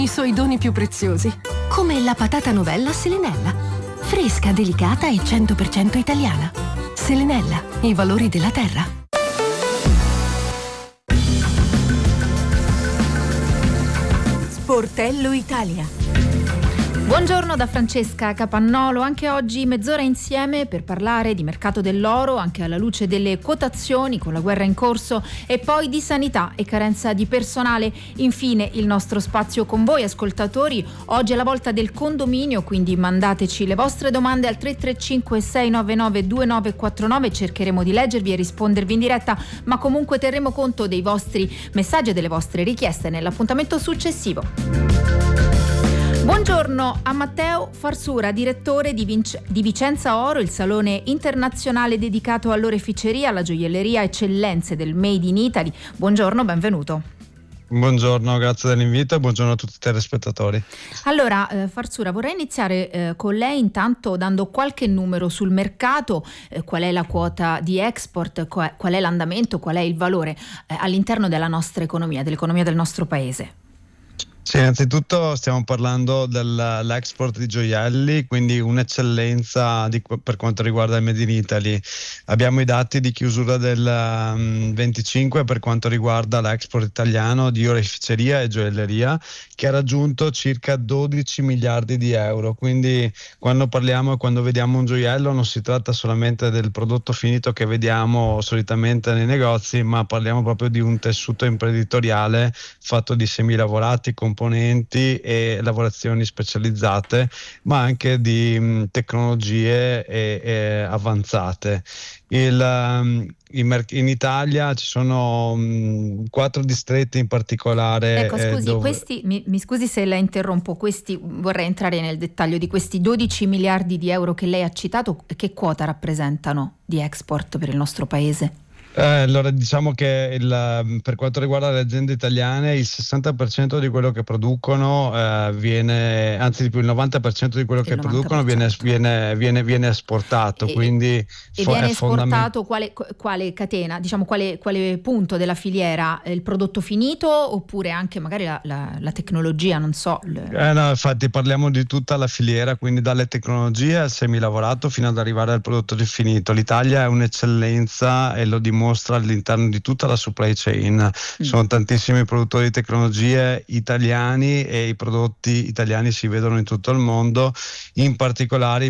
suoi doni più preziosi, come la patata novella Selenella, fresca, delicata e 100% italiana. Selenella, i valori della terra. Sportello Italia. Buongiorno da Francesca Capannolo, anche oggi mezz'ora insieme per parlare di mercato dell'oro, anche alla luce delle quotazioni con la guerra in corso, e poi di sanità e carenza di personale. Infine il nostro spazio con voi ascoltatori, oggi è la volta del condominio, quindi mandateci le vostre domande al 335 699 2949, cercheremo di leggervi e rispondervi in diretta, ma comunque terremo conto dei vostri messaggi e delle vostre richieste nell'appuntamento successivo. Buongiorno a Matteo Farsura, direttore di Vicenza Oro, il salone internazionale dedicato all'oreficeria, alla gioielleria eccellenze del Made in Italy. Buongiorno, benvenuto. Buongiorno, grazie dell'invito e buongiorno a tutti i telespettatori. Allora, Farsura, vorrei iniziare con lei intanto dando qualche numero sul mercato, qual è la quota di export, qual è l'andamento, qual è il valore all'interno della nostra economia, dell'economia del nostro paese. Sì, innanzitutto stiamo parlando dell'export di gioielli, quindi un'eccellenza per quanto riguarda il Made in Italy. Abbiamo i dati di chiusura del 25 per quanto riguarda l'export italiano di oreficeria e gioielleria, che ha raggiunto circa 12 miliardi di euro. Quindi quando parliamo e quando vediamo un gioiello non si tratta solamente del prodotto finito che vediamo solitamente nei negozi, ma parliamo proprio di un tessuto imprenditoriale fatto di semilavorati, componenti e lavorazioni specializzate, ma anche di tecnologie avanzate. In Italia ci sono 4 distretti in particolare. Ecco, scusi, questi, mi scusi se la interrompo, vorrei entrare nel dettaglio di questi 12 miliardi di euro che lei ha citato, che quota rappresentano di export per il nostro paese? Allora diciamo che per quanto riguarda le aziende italiane il 60% di quello che producono viene, anzi di più, il 90% di quello che producono viene esportato. Quindi viene esportato quale catena, diciamo quale punto della filiera? Il prodotto finito oppure anche magari la tecnologia, non so. No, infatti parliamo di tutta la filiera, quindi dalle tecnologie al semilavorato fino ad arrivare al prodotto finito. L'Italia è un'eccellenza e lo dimostra all'interno di tutta la supply chain. Sono tantissimi produttori di tecnologie italiani e i prodotti italiani si vedono in tutto il mondo. In particolare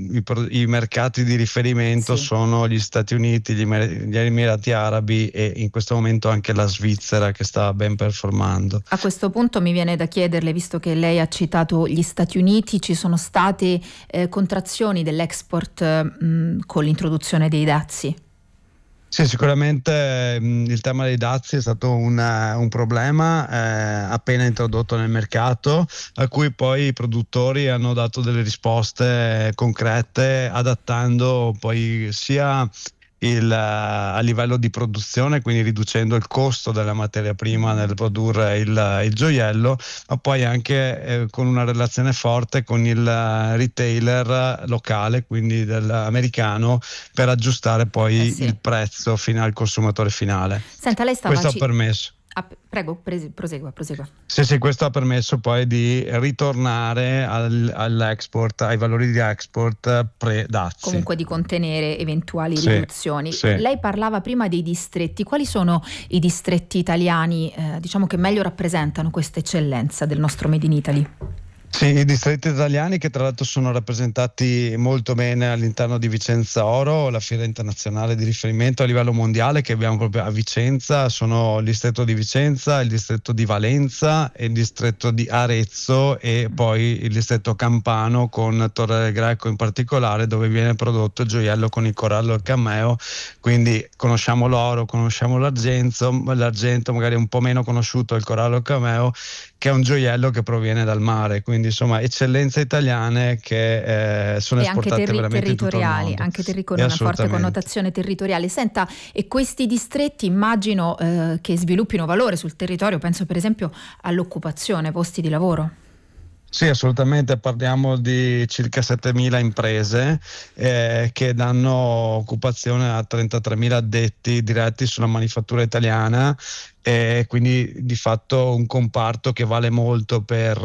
i mercati di riferimento sono gli Stati Uniti, gli Emirati Arabi e in questo momento anche la Svizzera, che sta ben performando. A questo punto mi viene da chiederle, visto che lei ha citato gli Stati Uniti, ci sono state contrazioni dell'export con l'introduzione dei dazi? Sì, sicuramente il tema dei dazi è stato un problema appena introdotto nel mercato, a cui poi i produttori hanno dato delle risposte concrete, adattando poi sia a livello di produzione, quindi riducendo il costo della materia prima nel produrre il gioiello, ma poi anche con una relazione forte con il retailer locale, quindi dell'americano, per aggiustare poi il prezzo fino al consumatore finale. Senta, lei stava Questo ha permesso. Prego, prosegua. Sì, questo ha permesso poi di ritornare all'export, ai valori di export pre-dazi. Comunque di contenere eventuali riduzioni. Lei parlava prima dei distretti. Quali sono i distretti italiani, diciamo, che meglio rappresentano questa eccellenza del nostro Made in Italy? Sì, i distretti italiani, che tra l'altro sono rappresentati molto bene all'interno di Vicenza Oro, la fiera internazionale di riferimento a livello mondiale che abbiamo proprio a Vicenza, sono il distretto di Vicenza, il distretto di Valenza, il distretto di Arezzo e poi il distretto campano con Torre del Greco in particolare, dove viene prodotto il gioiello con il corallo e il cameo. Quindi conosciamo l'oro, conosciamo l'argento magari un po' meno conosciuto, il corallo e il cameo, che è un gioiello che proviene dal mare. Quindi insomma eccellenze italiane che sono esportate veramente in tutto il mondo. Anche con una forte connotazione territoriale. Senta, e questi distretti immagino che sviluppino valore sul territorio, penso per esempio all'occupazione, posti di lavoro. Sì, assolutamente, parliamo di circa 7.000 imprese che danno occupazione a 33.000 addetti diretti sulla manifattura italiana, e quindi di fatto un comparto che vale molto per